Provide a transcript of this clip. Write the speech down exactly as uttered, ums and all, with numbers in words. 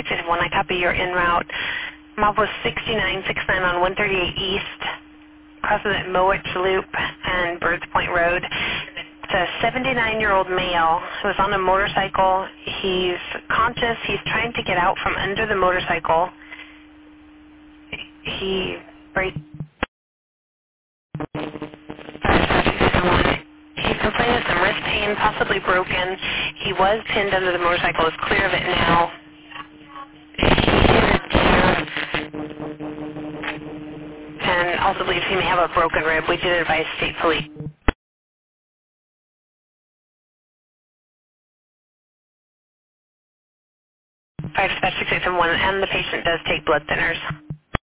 six eight one, I copy your en route. Mob was sixty-nine sixty-nine on one thirty-eight East, crossing at Mowich Loop and Birds Point Road. It's a seventy-nine-year-old male who is on a motorcycle. He's conscious. He's trying to get out from under the motorcycle. He breaks. He's complaining of some wrist pain, possibly broken. He was pinned under the motorcycle. Is clear of it now. He hit a deer and also believes he may have a broken rib. We did advise state police. Fire dispatch six eight seven one, and the patient does take blood thinners.